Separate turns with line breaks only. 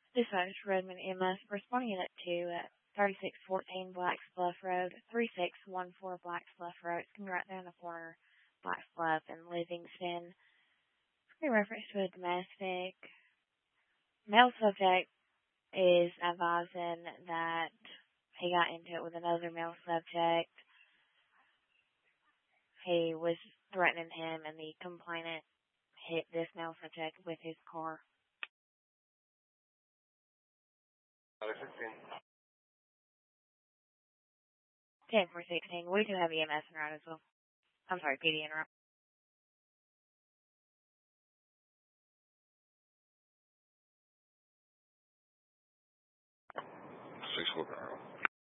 Dispatch Redmond EMS responding unit to 3614 Blacks Bluff Road, 3614 Blacks Bluff Road. It's going to be right there on the corner, Blacks Bluff and Livingston. In reference to a domestic, male subject is advising that he got into it with another male subject. He was threatening him, and the complainant hit this male subject with his car. 10-416. We do have EMS en route as well. I'm sorry, PD en route.
6 4